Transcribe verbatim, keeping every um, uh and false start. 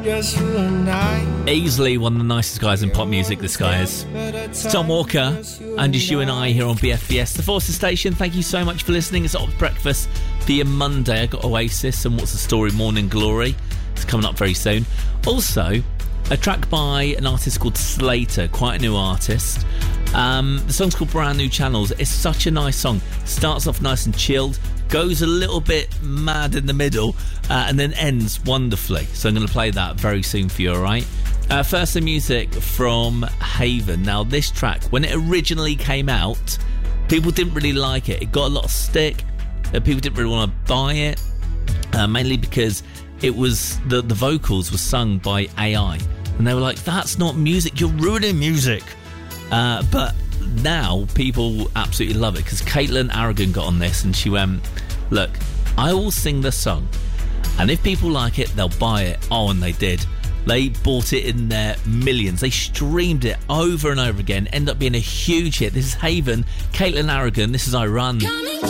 just you and I. Easily one of the nicest guys in pop music, this guy is. Tom Walker, and just you and I here on B F B S, the Forces Station. Thank you so much for listening. It's Ops Breakfast for your Monday. I got Oasis and What's the Story, Morning Glory. It's coming up very soon. Also, a track by an artist called Slater, quite a new artist. Um, the song's called Brand New Channels. It's such a nice song. Starts off nice and chilled, goes a little bit mad in the middle, uh, and then ends wonderfully. So I'm going to play that very soon for you, alright? Uh, first, the music from Haven. Now, this track, when it originally came out, people didn't really like it. It got a lot of stick. Uh, people didn't really want to buy it, uh, mainly because it was the, the vocals were sung by A I. And they were like, that's not music, you're ruining music. Uh, but now people absolutely love it because Caitlin Aragon got on this and she went, look, I will sing the song and if people like it, they'll buy it. Oh, and they did. They bought it in their millions. They streamed it over and over again. Ended up being a huge hit. This is Haven, Caitlin Aragon. This is I Run.